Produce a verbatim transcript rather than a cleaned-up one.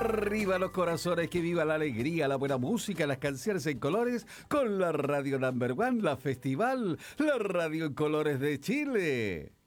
Arriba los corazones, que viva la alegría, la buena música, las canciones en colores con la radio number one, la festival, la radio en colores de Chile.